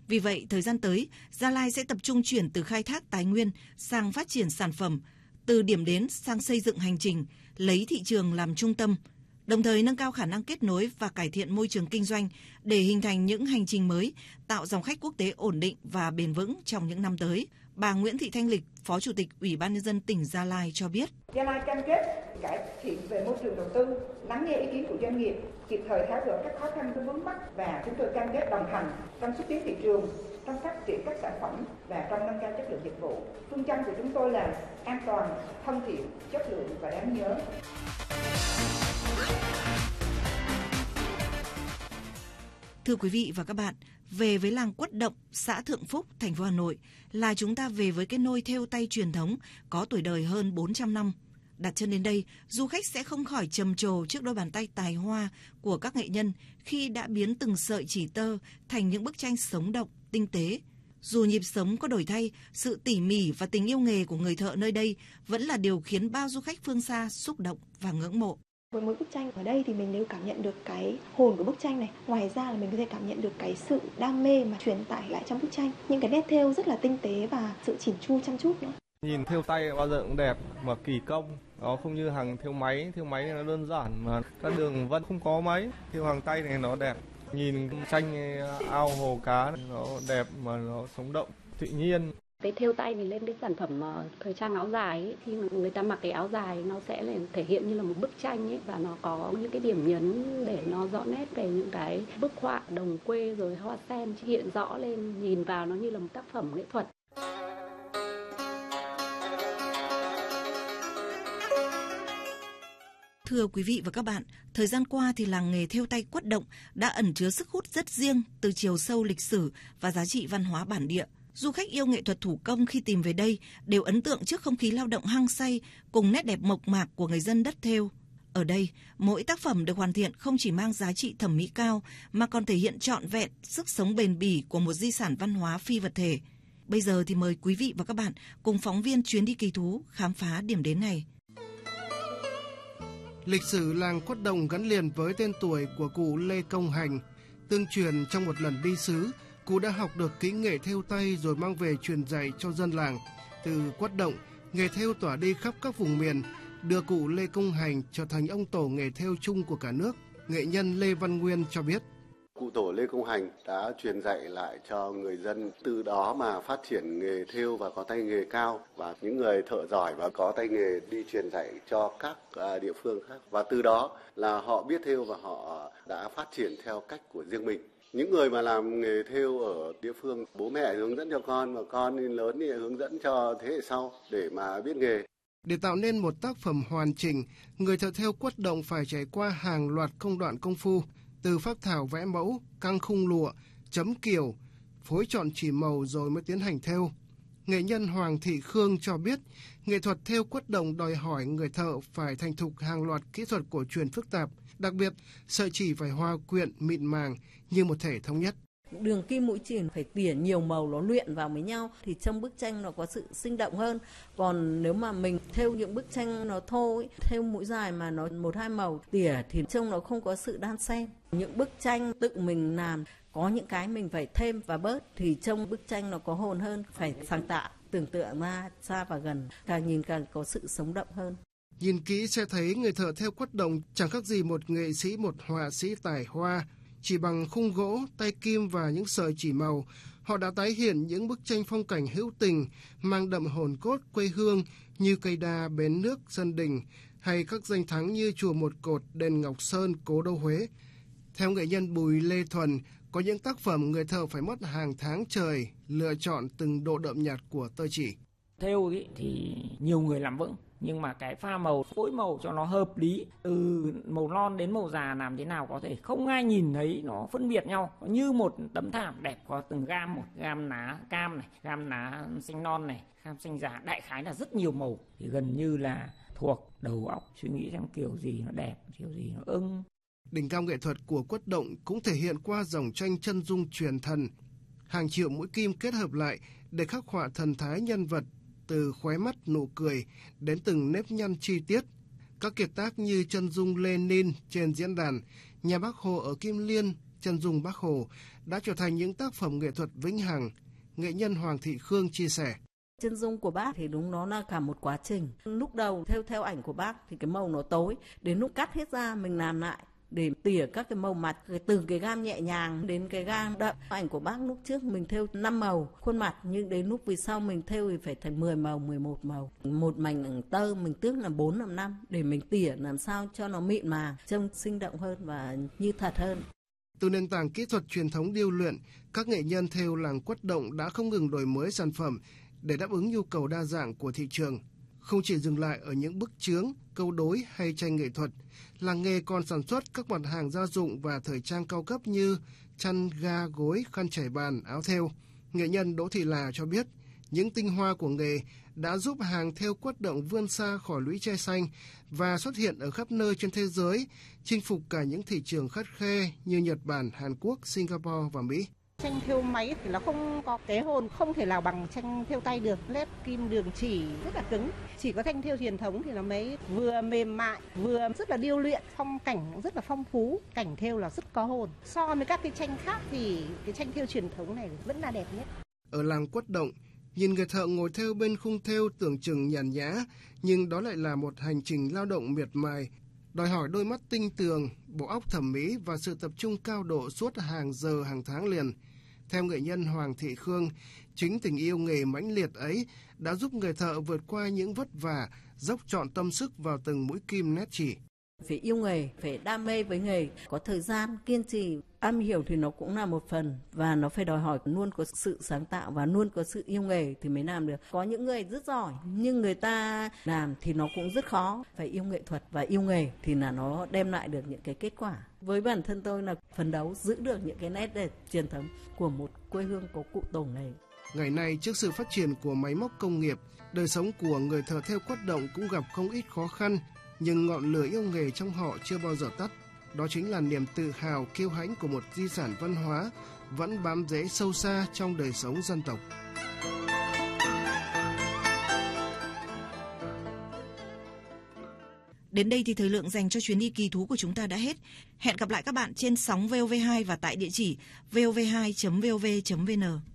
Vì vậy, thời gian tới, Gia Lai sẽ tập trung chuyển từ khai thác tài nguyên sang phát triển sản phẩm, từ điểm đến sang xây dựng hành trình, lấy thị trường làm trung tâm, đồng thời nâng cao khả năng kết nối và cải thiện môi trường kinh doanh để hình thành những hành trình mới, tạo dòng khách quốc tế ổn định và bền vững trong những năm tới. Bà Nguyễn Thị Thanh Lịch, Phó Chủ tịch Ủy ban Nhân dân tỉnh Gia Lai cho biết. Gia Lai cam kết cải thiện về môi trường đầu tư, lắng nghe ý kiến của doanh nghiệp, kịp thời tháo gỡ các khó khăn vướng mắc và chúng tôi cam kết đồng hành trong xúc tiến thị trường, trong phát triển các sản phẩm và trong nâng cao chất lượng dịch vụ. Phương châm của chúng tôi là an toàn, thân thiện, chất lượng và đáng nhớ. Thưa quý vị và các bạn, về với làng Quất Động, xã Thượng Phúc, thành phố Hà Nội là chúng ta về với cái nôi thêu tay truyền thống có tuổi đời hơn 400 năm. Đặt chân đến đây, du khách sẽ không khỏi trầm trồ trước đôi bàn tay tài hoa của các nghệ nhân khi đã biến từng sợi chỉ tơ thành những bức tranh sống động, tinh tế. Dù nhịp sống có đổi thay, sự tỉ mỉ và tình yêu nghề của người thợ nơi đây vẫn là điều khiến bao du khách phương xa xúc động và ngưỡng mộ. Với mỗi bức tranh ở đây thì mình đều cảm nhận được cái hồn của bức tranh này. Ngoài ra là mình có thể cảm nhận được cái sự đam mê mà truyền tải lại trong bức tranh. Những cái nét thêu rất là tinh tế và sự chỉn chu chăm chút nữa. Nhìn thêu tay bao giờ cũng đẹp mà kỳ công. Nó không như hàng thêu máy nó đơn giản mà các đường vân không có mấy. Thêu hàng tay này nó đẹp. Nhìn tranh ao hồ cá nó đẹp mà nó sống động, tự nhiên. Cái thêu tay thì lên cái sản phẩm thời trang áo dài ấy, khi mà người ta mặc cái áo dài nó sẽ là thể hiện như là một bức tranh ấy, và nó có những cái điểm nhấn để nó rõ nét về những cái bức họa đồng quê rồi hoa sen hiện rõ lên, nhìn vào nó như là một tác phẩm nghệ thuật. Thưa quý vị và các bạn, thời gian qua thì làng nghề thêu tay Quất Động đã ẩn chứa sức hút rất riêng từ chiều sâu lịch sử và giá trị văn hóa bản địa. Du khách yêu nghệ thuật thủ công khi tìm về đây đều ấn tượng trước không khí lao động hăng say cùng nét đẹp mộc mạc của người dân đất thêu. Ở đây, mỗi tác phẩm được hoàn thiện không chỉ mang giá trị thẩm mỹ cao mà còn thể hiện trọn vẹn sức sống bền bỉ của một di sản văn hóa phi vật thể. Bây giờ thì mời quý vị và các bạn cùng phóng viên chuyến đi kỳ thú khám phá điểm đến này. Lịch sử làng Quất Động gắn liền với tên tuổi của cụ Lê Công Hành. Tương truyền trong một lần đi xứ, cụ đã học được kỹ nghệ thêu tay rồi mang về truyền dạy cho dân làng. Từ Quất Động, nghề thêu tỏa đi khắp các vùng miền, đưa cụ Lê Công Hành trở thành ông tổ nghề thêu chung của cả nước. Nghệ nhân Lê Văn Nguyên cho biết. Cụ tổ Lê Công Hành đã truyền dạy lại cho người dân, từ đó mà phát triển nghề thêu và có tay nghề cao, và những người thợ giỏi và có tay nghề đi truyền dạy cho các địa phương khác, và từ đó là họ biết thêu và họ đã phát triển theo cách của riêng mình. Những người mà làm nghề thêu ở địa phương, bố mẹ hướng dẫn cho con và con lớn thì hướng dẫn cho thế hệ sau để mà biết nghề. Để tạo nên một tác phẩm hoàn chỉnh, người thợ thêu Quất Động phải trải qua hàng loạt công đoạn công phu, từ phác thảo vẽ mẫu, căng khung lụa, chấm kiểu, phối chọn chỉ màu rồi mới tiến hành thêu. Nghệ nhân Hoàng Thị Khương cho biết, nghệ thuật thêu Quất Động đòi hỏi người thợ phải thành thục hàng loạt kỹ thuật cổ truyền phức tạp, đặc biệt sợi chỉ phải hòa quyện mịn màng như một thể thống nhất. Đường kim mũi chỉ phải tỉa nhiều màu nó luyện vào với nhau thì trong bức tranh nó có sự sinh động hơn. Còn nếu mà mình thêu những bức tranh nó thô ấy, thêu mũi dài mà nó 1-2 màu tỉa thì trông nó không có sự đan xen. Những bức tranh tự mình làm có những cái mình phải thêm và bớt thì trông bức tranh nó có hồn hơn, phải sáng tạo, tưởng tượng ra xa và gần, càng nhìn càng có sự sống động hơn. Nhìn kỹ sẽ thấy người thợ thêu Quất Động chẳng khác gì một nghệ sĩ, một họa sĩ tài hoa. Chỉ bằng khung gỗ, tay kim và những sợi chỉ màu, họ đã tái hiện những bức tranh phong cảnh hữu tình, mang đậm hồn cốt quê hương như cây đa, bến nước, sân đình, hay các danh thắng như chùa Một Cột, đền Ngọc Sơn, cố đô Huế. Theo nghệ nhân Bùi Lê Thuần, có những tác phẩm người thợ phải mất hàng tháng trời lựa chọn từng độ đậm nhạt của tơ chỉ. Thêu thì nhiều người làm vững, nhưng mà cái pha màu, phối màu cho nó hợp lý, từ màu non đến màu già làm thế nào có thể không ai nhìn thấy nó phân biệt nhau, như một tấm thảm đẹp, có từng gam, một gam lá cam này, gam lá xanh non này, gam xanh già, đại khái là rất nhiều màu, thì gần như là thuộc đầu óc suy nghĩ xem kiểu gì nó đẹp, kiểu gì nó ưng. Đỉnh cao nghệ thuật của Quất Động cũng thể hiện qua dòng tranh chân dung truyền thần. Hàng triệu mũi kim kết hợp lại để khắc họa thần thái nhân vật, từ khóe mắt, nụ cười đến từng nếp nhăn chi tiết. Các kiệt tác như chân dung Lenin trên diễn đàn, nhà Bác Hồ ở Kim Liên, chân dung Bác Hồ đã trở thành những tác phẩm nghệ thuật vĩnh hằng. Nghệ nhân Hoàng Thị Khương chia sẻ. Chân dung của bác thì đúng nó là cả một quá trình. Lúc đầu theo ảnh của bác thì cái màu nó tối, đến lúc cắt hết ra mình làm lại để tỉa các cái màu mặt, từ cái gam nhẹ nhàng đến cái gam đậm. Ảnh của bác lúc trước mình thêu 5 màu khuôn mặt, nhưng đến lúc về sau mình thêu thì phải thành 10 màu, 11 màu. Một mảnh tơ mình tước là 4-5 năm để mình tỉa làm sao cho nó mịn màng, trông sinh động hơn và như thật hơn. Từ nền tảng kỹ thuật truyền thống điêu luyện, các nghệ nhân thêu làng Quất Động đã không ngừng đổi mới sản phẩm để đáp ứng nhu cầu đa dạng của thị trường. Không chỉ dừng lại ở những bức chướng, câu đối hay tranh nghệ thuật, làng nghề còn sản xuất các mặt hàng gia dụng và thời trang cao cấp như chăn, ga, gối, khăn trải bàn, áo thêu. Nghệ nhân Đỗ Thị Là cho biết, những tinh hoa của nghề đã giúp hàng thêu Quất Động vươn xa khỏi lũy tre xanh và xuất hiện ở khắp nơi trên thế giới, chinh phục cả những thị trường khắt khe như Nhật Bản, Hàn Quốc, Singapore và Mỹ. Tranh thêu máy thì nó không có cái hồn, không thể nào bằng tranh thêu tay được. Lép kim đường chỉ rất là cứng. Chỉ có tranh thêu truyền thống thì nó mới vừa mềm mại, vừa rất là điêu luyện, phong cảnh rất là phong phú. Cảnh thêu là rất có hồn. So với các cái tranh khác thì cái tranh thêu truyền thống này vẫn là đẹp nhất. Ở làng Quất Động, nhìn người thợ ngồi thêu bên khung thêu tưởng chừng nhàn nhã, nhưng đó lại là một hành trình lao động miệt mài, đòi hỏi đôi mắt tinh tường, bộ óc thẩm mỹ và sự tập trung cao độ suốt hàng giờ hàng tháng liền. Theo nghệ nhân Hoàng Thị Khương, chính tình yêu nghề mãnh liệt ấy đã giúp người thợ vượt qua những vất vả, dốc trọn tâm sức vào từng mũi kim nét chỉ. Phải yêu nghề, phải đam mê với nghề, có thời gian, kiên trì, am hiểu thì nó cũng là một phần, và nó phải đòi hỏi luôn có sự sáng tạo và luôn có sự yêu nghề thì mới làm được. Có những người rất giỏi nhưng người ta làm thì nó cũng rất khó. Phải yêu nghệ thuật và yêu nghề thì là nó đem lại được những cái kết quả. Với bản thân tôi là phấn đấu giữ được những cái nét đẹp truyền thống của một quê hương có cụ tổ nghề. Ngày nay, trước sự phát triển của máy móc công nghiệp, đời sống của người thợ thêu Quất Động cũng gặp không ít khó khăn, nhưng ngọn lửa yêu nghề trong họ chưa bao giờ tắt. Đó chính là niềm tự hào kiêu hãnh của một di sản văn hóa vẫn bám rễ sâu xa trong đời sống dân tộc. Đến đây thì thời lượng dành cho chuyến đi kỳ thú của chúng ta đã hết. Hẹn gặp lại các bạn trên sóng VOV2 và tại địa chỉ vov2.vov.vn.